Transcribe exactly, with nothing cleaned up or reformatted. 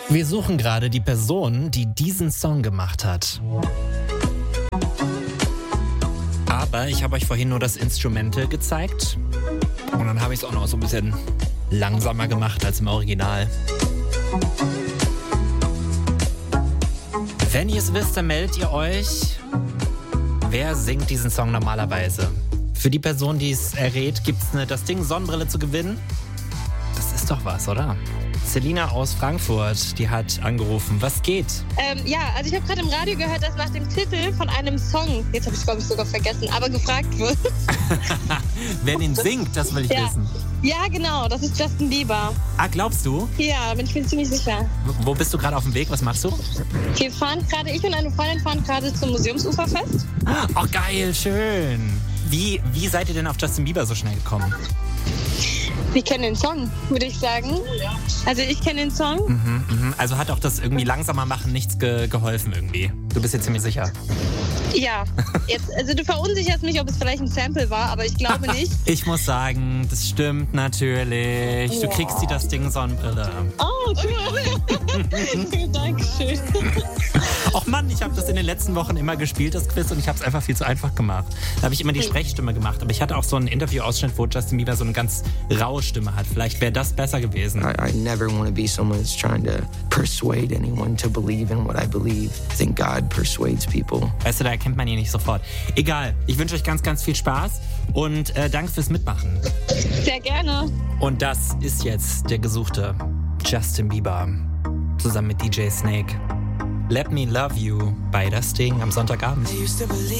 Wir suchen gerade die Person, die diesen Song gemacht hat. Aber ich habe euch vorhin nur das Instrumental gezeigt. Und dann habe ich es auch noch so ein bisschen langsamer gemacht als im Original. Wenn ihr es wisst, dann meldet ihr euch. Wer singt diesen Song normalerweise? Für die Person, die es errät, gibt es eine Das Ding Sonnenbrille zu gewinnen. Das ist doch was, oder? Selina aus Frankfurt, die hat angerufen. Was geht? Ähm, ja, also ich habe gerade im Radio gehört, dass nach dem Titel von einem Song, jetzt habe ich glaube ich sogar vergessen, aber gefragt wird. Wer den singt, das will ich ja. wissen. Ja, genau, das ist Justin Bieber. Ah, glaubst du? Ja, bin ich mir ziemlich sicher. Wo bist du gerade auf dem Weg? Was machst du? Wir fahren gerade, ich und eine Freundin fahren gerade zum Museumsuferfest. Oh, geil, schön. Wie, wie seid ihr denn auf Justin Bieber so schnell gekommen? Wir kennen den Song, würde ich sagen. Also ich kenne den Song. Mhm, mhm. Also hat auch das irgendwie langsamer machen nichts ge- geholfen irgendwie. Du bist dir ziemlich sicher. Ja, jetzt, also du verunsicherst mich, ob es vielleicht ein Sample war, aber ich glaube nicht. Ich muss sagen, das stimmt natürlich. Du kriegst die Das Ding Sonnenbrille. Oh, cool. Dankeschön. Och Mann, ich habe das in den letzten Wochen immer gespielt, das Quiz, und ich habe es einfach viel zu einfach gemacht. Da habe ich immer die Sprechstimme gemacht, aber ich hatte auch so einen Interview-Ausschnitt, wo Justin Bieber so eine ganz raue Stimme hat. Vielleicht wäre das besser gewesen. I, I never want to be someone that's trying to persuade anyone to believe in what I believe. I think God persuades people. Weißt du, da erkennt man ihn nicht sofort. Egal, ich wünsche euch ganz, ganz viel Spaß und äh, danke fürs Mitmachen. Sehr gerne. Und das ist jetzt der gesuchte Justin Bieber zusammen mit D J Snake. Let Me Love You bei Das Ding am Sonntagabend.